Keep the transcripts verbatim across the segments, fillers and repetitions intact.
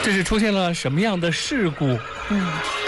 这是出现了什么样的事故？ 嗯，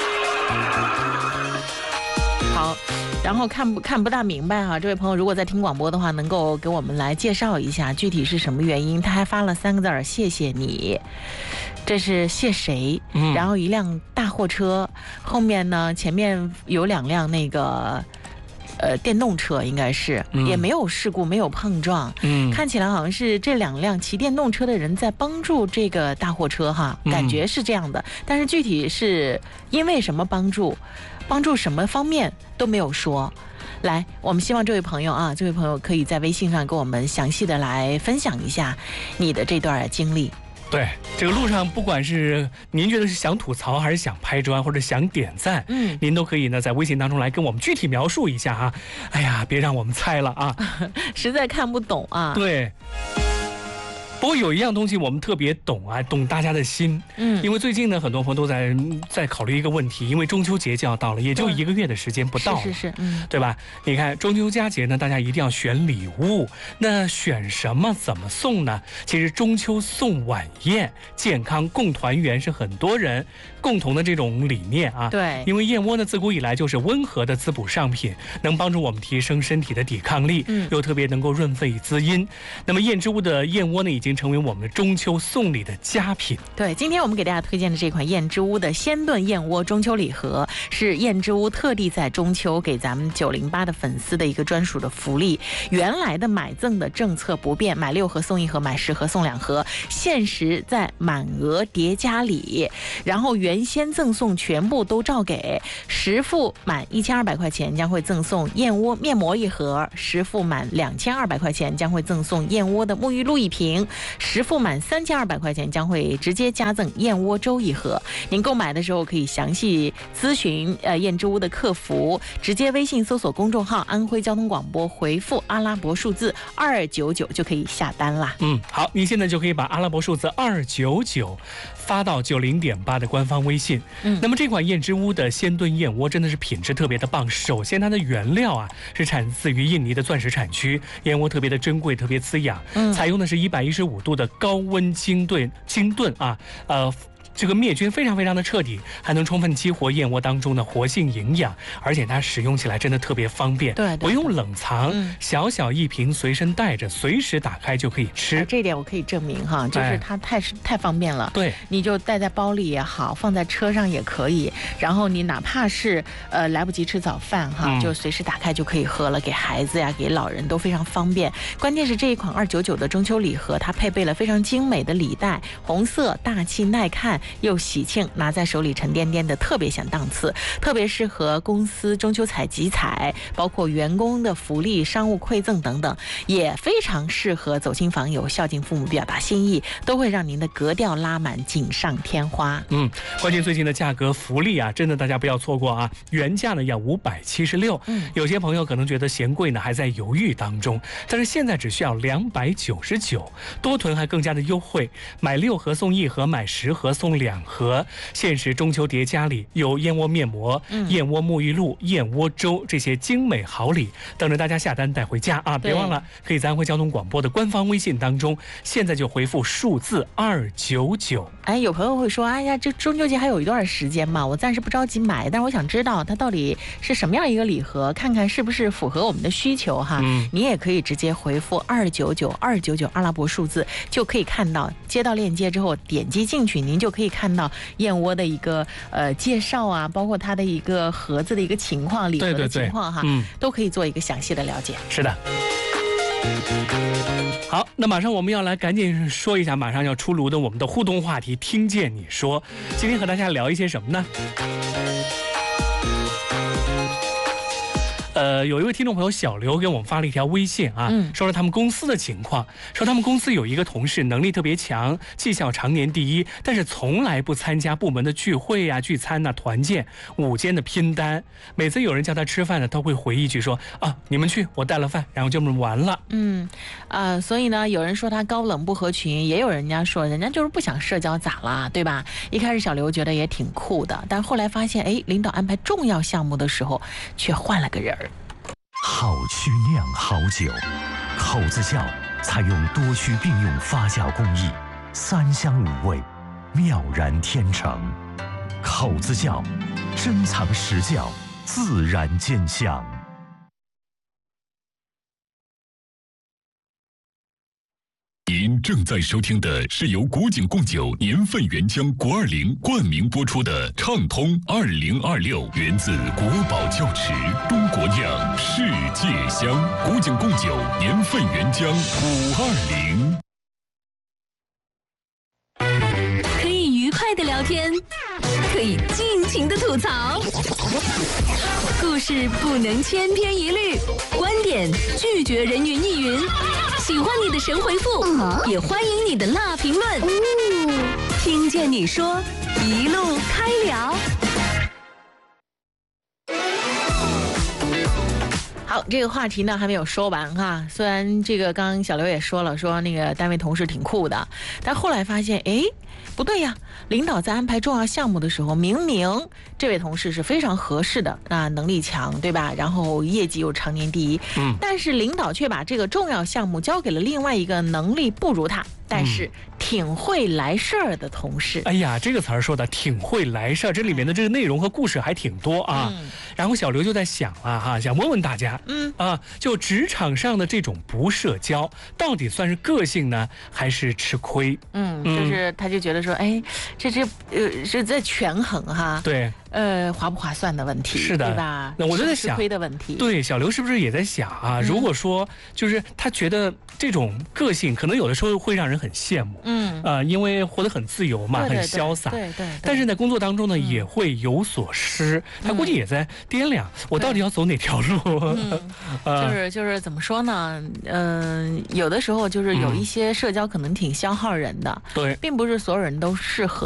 好。然后看不看不大明白哈、啊，这位朋友如果在听广播的话，能够给我们来介绍一下具体是什么原因？他还发了三个字儿：谢谢你。这是谢谁？ 嗯、 然后一辆大货车后面呢，前面有两辆那个。呃，电动车应该是、嗯、也没有事故，没有碰撞， 嗯， 看起来好像是这两辆骑电动车的人在帮助这个大货车哈，感觉是这样的，嗯、但是具体是因为什么帮助，帮助什么方面都没有说。来，我们希望这位朋友啊，这位朋友可以在微信上跟我们详细的来分享一下你的这段经历。 对，这个路上不管是您觉得是想吐槽还是想拍砖或者想点赞， 嗯， 您都可以呢在微信当中来跟我们具体描述一下哈。哎呀，别让我们猜了啊， 实在看不懂啊。 对。不过有一样东西我们特别懂啊，懂大家的心。 嗯， 因为最近呢，很多朋友都在在考虑一个问题，因为中秋节就要到了，也就一个月的时间不到， 是是是，嗯， 对吧？你看中秋佳节呢，大家一定要选礼物，那选什么？怎么送呢？其实中秋送晚宴，健康共团圆是很多人共同的这种理念啊。 对， 因为燕窝呢，自古以来就是温和的滋补上品，能帮助我们提升身体的抵抗力， 嗯， 又特别能够润肺滋阴。那么燕之屋的燕窝呢，已经成为我们的中秋送礼的佳品。 对，今天我们给大家推荐的这款燕之屋的鲜炖燕窝中秋礼盒，是燕之屋特地在中秋给咱们九零八的粉丝的一个专属的福利。原来的买赠的政策不变，买六盒送一盒，买十盒送两盒，限时在满额叠加礼，然后原先赠送全部都照给。实付满一千二百块钱将会赠送燕窝面膜一盒，实付满两千二百块钱将会赠送燕窝的沐浴露一瓶，实付满三千二百块钱将会直接加赠燕窝粥一盒。您购买的时候可以详细咨询呃燕之屋的客服，直接微信搜索公众号安徽交通广播，回复阿拉伯数字二九九就可以下单啦。 嗯，好，您现在就可以把阿拉伯数字二九九发到九零点八的官方微信。 嗯， 那么这款燕之屋的鲜炖燕窝真的是品质特别的棒。首先它的原料啊是产自于印尼的钻石产区，燕窝特别的珍贵，特别滋养。嗯，采用的是一百一十五度的高温精炖精炖啊，呃。这个灭菌非常非常的彻底，还能充分激活燕窝当中的活性营养，而且它使用起来真的特别方便， 对， 不用冷藏， 嗯， 小小一瓶随身带着，随时打开就可以吃。 哎，这一点我可以证明哈，就是它太、哎、太方便了。 对， 你就带在包里也好，放在车上也可以。然后你哪怕是呃来不及吃早饭哈，嗯、就随时打开就可以喝了，给孩子呀、给老人都非常方便。关键是这一款二九九的中秋礼盒，它配备了非常精美的礼袋，红色大气耐看。又喜庆，拿在手里沉甸甸的，特别显档次，特别适合公司中秋采集采，包括员工的福利、商务馈赠等等，也非常适合走亲访友、孝敬父母、表达心意，都会让您的格调拉满，锦上添花。 嗯，关键最近的价格福利啊，真的大家不要错过啊！原价呢要五百七十六，嗯，有些朋友可能觉得嫌贵呢，还在犹豫当中，但是现在只需要两百九十九，多囤还更加的优惠，买六盒送一盒，买十盒送两盒。和限时中秋叠加礼有燕窝面膜、嗯、燕窝沐浴露、燕窝粥这些精美好礼等着大家下单带回家啊！别忘了可以在安徽交通广播的官方微信当中，现在就回复数字二九九。 哎，有朋友会说，哎呀，这中秋节还有一段时间嘛，我暂时不着急买，但是我想知道它到底是什么样一个礼盒，看看是不是符合我们的需求哈。嗯，你也可以直接回复二九九二九九阿拉伯数字，就可以看到，接到链接之后点击进去，您就可以看到燕窝的一个呃介绍啊，包括它的一个盒子的一个情况、礼盒的情况哈，对对对嗯，都可以做一个详细的了解。 是的。好，那马上我们要来赶紧说一下马上要出炉的我们的互动话题，听见你说。今天和大家聊一些什么呢？呃，有一位听众朋友小刘给我们发了一条微信啊，嗯、说了他们公司的情况，说他们公司有一个同事能力特别强，绩效常年第一，但是从来不参加部门的聚会呀、啊、聚餐呐、啊、团建，午间的拼单。每次有人叫他吃饭呢，他会回一句说啊，你们去，我带了饭，然后就这么完了。 嗯，呃，所以呢，有人说他高冷不合群，也有人家说人家就是不想社交，咋啦，对吧？一开始小刘觉得也挺酷的，但后来发现，哎，领导安排重要项目的时候，却换了个人。 好曲酿好酒，口子窖采用多区并用发酵工艺，三香五味， 妙然天成。口子窖，珍藏实教，自然见香。 您正在收听的是由古井贡酒年份原浆国二零冠名播出的《畅通二零二六》，源自国宝窖池，中国酿，世界香。古井贡酒年份原浆五二零。 可以愉快的聊天，可以尽情的吐槽，故事不能千篇一律，观点拒绝人云亦云。喜欢你的神回复，嗯、也欢迎你的辣评论。哦、听见你说，一路开聊。 好，这个话题呢还没有说完哈。虽然这个刚刚小刘也说了，说那个单位同事挺酷的，但后来发现，哎，不对呀，领导在安排重要项目的时候，明明这位同事是非常合适的，那能力强，对吧？然后业绩又常年第一，嗯，但是领导却把这个重要项目交给了另外一个能力不如他，但是挺会来事儿的同事。 哎呀，这个词儿说的挺会来事儿，这里面的这个内容和故事还挺多啊。嗯、然后小刘就在想了哈，想问问大家，嗯啊，就职场上的这种不社交，到底算是个性呢，还是吃亏？ 嗯，就是他就觉得说，哎，这这呃是在权衡哈。 对。 呃，划不划算的问题， 是的， 对吧？ 那我就在想， 吃亏的问题。 对，小刘是不是也在想啊？嗯、如果说就是他觉得这种个性，可能有的时候会让人很羡慕，嗯，呃，因为活得很自由嘛， 对对对很潇洒， 对 对, 对。 但是在工作当中呢，嗯、也会有所失。他估计也在掂量，嗯、我到底要走哪条路？ 嗯，呃、就是就是怎么说呢？嗯、呃，有的时候就是有一些社交可能挺消耗人的， 对、嗯， 并不是所有人都适合。